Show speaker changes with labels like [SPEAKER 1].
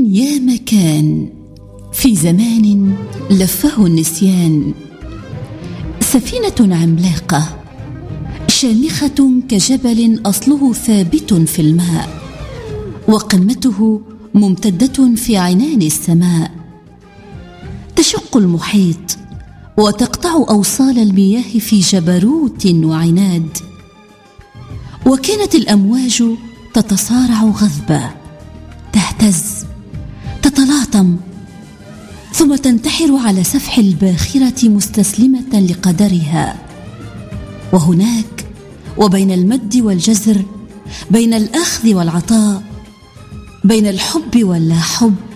[SPEAKER 1] يا مكان في زمان لفه النسيان، سفينة عملاقة شامخة كجبل أصله ثابت في الماء، وقمته ممتدة في عنان السماء، تشق المحيط وتقطع أوصال المياه في جبروت وعناد، وكانت الأمواج تتصارع غضبا، تهتز، تتلاطم، ثم تنتحر على سفح الباخرة مستسلمة لقدرها. وهناك وبين المد والجزر، بين الأخذ والعطاء، بين الحب واللا حب،